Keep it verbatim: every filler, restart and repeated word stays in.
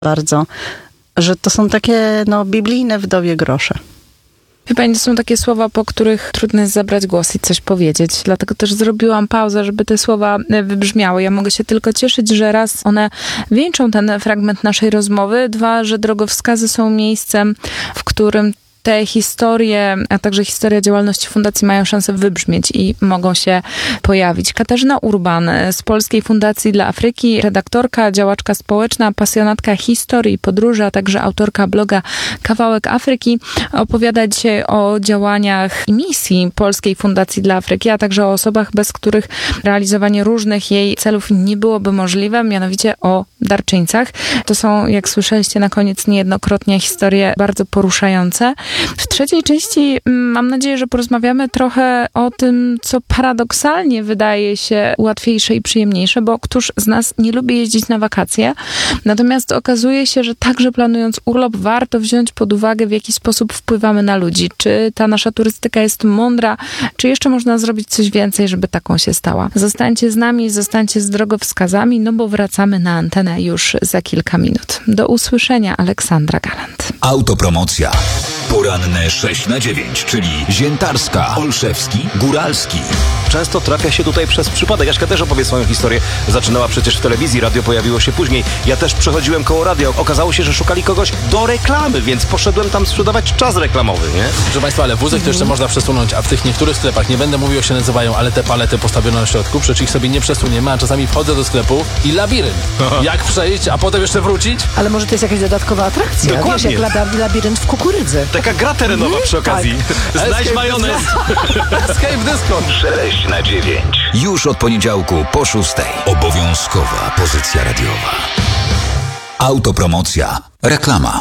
bardzo, że to są takie no, biblijne wdowie grosze. Wie pani, to są takie słowa, po których trudno jest zabrać głos i coś powiedzieć. Dlatego też zrobiłam pauzę, żeby te słowa wybrzmiały. Ja mogę się tylko cieszyć, że raz one wieńczą ten fragment naszej rozmowy, dwa, że drogowskazy są miejscem, w którym te historie, a także historia działalności fundacji mają szansę wybrzmieć i mogą się pojawić. Katarzyna Urban z Polskiej Fundacji dla Afryki, redaktorka, działaczka społeczna, pasjonatka historii, podróży, a także autorka bloga Kawałek Afryki, opowiada dzisiaj o działaniach i misji Polskiej Fundacji dla Afryki, a także o osobach, bez których realizowanie różnych jej celów nie byłoby możliwe, mianowicie o darczyńcach. To są, jak słyszeliście na koniec niejednokrotnie, historie bardzo poruszające. W trzeciej części mam nadzieję, że porozmawiamy trochę o tym, co paradoksalnie wydaje się łatwiejsze i przyjemniejsze, bo któż z nas nie lubi jeździć na wakacje, natomiast okazuje się, że także planując urlop warto wziąć pod uwagę, w jaki sposób wpływamy na ludzi. Czy ta nasza turystyka jest mądra, czy jeszcze można zrobić coś więcej, żeby taką się stała. Zostańcie z nami, zostańcie z drogowskazami, no bo wracamy na antenę już za kilka minut. Do usłyszenia, Aleksandra Galant. Autopromocja. Poranne sześć na dziewięć, czyli Ziętarska, Olszewski, Góralski. Często trafia się tutaj przez przypadek. Jaśka też opowie swoją historię. Zaczynała przecież w telewizji, radio pojawiło się później. Ja też przechodziłem koło radia. Okazało się, że szukali kogoś do reklamy, więc poszedłem tam sprzedawać czas reklamowy, nie? Proszę Państwa, ale wózek to jeszcze można przesunąć, a w tych niektórych sklepach, nie będę mówił, jak się nazywają, ale te palety postawione na środku, przecież ich sobie nie przesuniemy, a czasami wchodzę do sklepu i labirynt. Jak przejść, a potem jeszcze wrócić? Ale może to jest jakaś dodatkowa atrakcja? Dokładnie. Wiesz, jak lab- labirynt w kukurydzy. Taka gra terenowa przy okazji. Tak. Znajdź majonez. Escape Disco. sześć na dziewięć. Już od poniedziałku po szóstej. Obowiązkowa pozycja radiowa. Autopromocja. Reklama.